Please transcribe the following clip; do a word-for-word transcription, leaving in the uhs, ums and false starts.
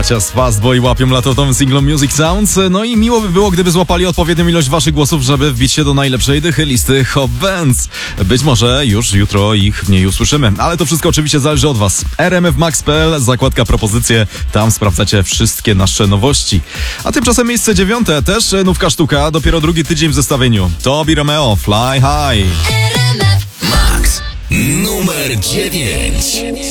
Bracia z Fastboy łapią latowym singlem Music Sounds. No i miło by było, gdyby złapali odpowiednią ilość waszych głosów, żeby wbić się do najlepszej dychy listy Hot Bands. Być może już jutro ich w niej usłyszymy, ale to wszystko oczywiście zależy od was. r m f max kropka p l, zakładka propozycje, tam sprawdzacie wszystkie nasze nowości. A tymczasem miejsce dziewiąte, też nówka sztuka, dopiero drugi tydzień w zestawieniu. Tobi Romeo, Fly High. Max numer dziewięć.